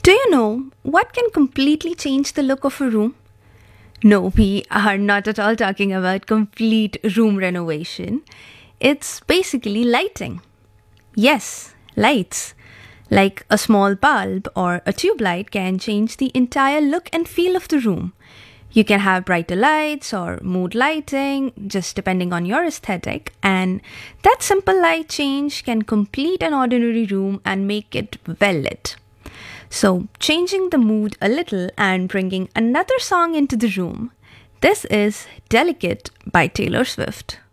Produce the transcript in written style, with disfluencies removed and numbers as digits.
Do you know what can completely change the look of a room? No, we are not at all talking about complete room renovation. It's basically lighting. Yes, lights. Like a small bulb or a tube light can change the entire look and feel of the room. You can have brighter lights or mood lighting, just depending on your aesthetic, and that simple light change can complete an ordinary room and make it well lit. So, changing the mood a little and bringing another song into the room. This is Delicate by Taylor Swift.